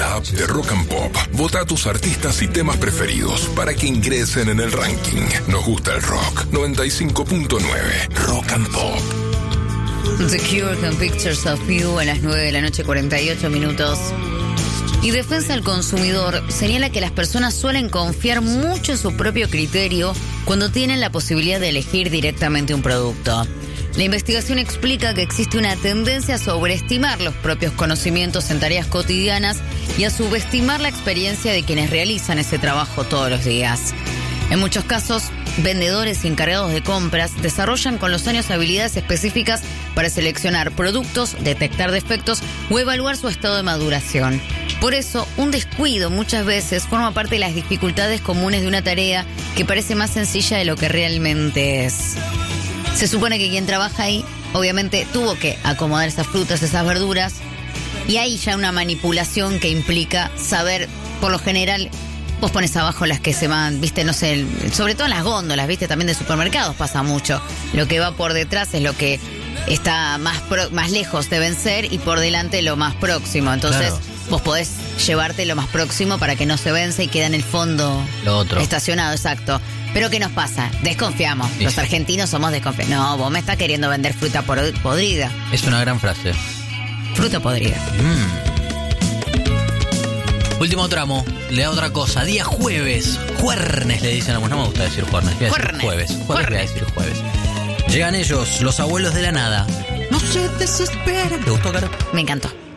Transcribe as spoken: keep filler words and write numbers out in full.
la app de Rock and Pop. Vota a tus artistas y temas preferidos para que ingresen en el ranking. Nos gusta el rock. noventa y cinco punto nueve Rock and Pop. The Cure con Pictures of You a las nueve de la noche, cuarenta y ocho minutos. Y Defensa del Consumidor señala que las personas suelen confiar mucho en su propio criterio cuando tienen la posibilidad de elegir directamente un producto. La investigación explica que existe una tendencia a sobreestimar los propios conocimientos en tareas cotidianas y a subestimar la experiencia de quienes realizan ese trabajo todos los días. En muchos casos, vendedores y encargados de compras desarrollan con los años habilidades específicas para seleccionar productos, detectar defectos o evaluar su estado de maduración. Por eso, un descuido muchas veces forma parte de las dificultades comunes de una tarea que parece más sencilla de lo que realmente es. Se supone que quien trabaja ahí, obviamente, tuvo que acomodar esas frutas, esas verduras, y hay ya una manipulación que implica saber, por lo general, vos pones abajo las que se van, viste, no sé, sobre todo en las góndolas, viste, también de supermercados pasa mucho. Lo que va por detrás es lo que está más pro, más lejos de vencer y por delante lo más próximo. Entonces, claro, vos podés llevarte lo más próximo para que no se vence y queda en el fondo lo otro estacionado, exacto. Pero ¿qué nos pasa? Desconfiamos. Sí. Los argentinos somos desconfiados. No, vos me estás queriendo vender fruta podrida. Es una gran frase. Fruta podrida. Mm. Último tramo, le da otra cosa. Día jueves. Juernes le dicen algunos. No me gusta decir juernes. Voy a decir jueves. Jueves voy a decir jueves. Llegan ellos, los abuelos de la nada. No se desesperen. ¿Te gustó, Caro? Me encantó.